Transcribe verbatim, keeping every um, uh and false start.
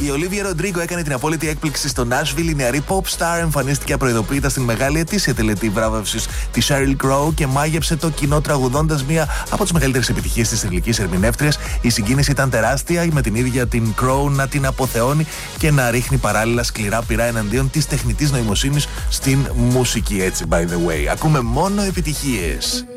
Η Ολίβια Ροντρίγκο έκανε την απόλυτη έκπληξη στο Nashville. Η νεαρή pop star εμφανίστηκε απροειδοποίητα στην μεγάλη ετήσια τελετή βράβευσης της Sheryl Crow και μάγεψε το κοινό τραγουδώντας μία από τις μεγαλύτερες επιτυχίες της θρυλικής ερμηνεύτριας. Η συγκίνηση ήταν τεράστια, με την ίδια την Crow να την αποθεώνει και να ρίχνει παράλληλα σκληρά πυρά εναντίον της τεχνητής νοημοσύνης στην μουσική. Έτσι, by the way. Ακούμε μόνο επιτυχίες.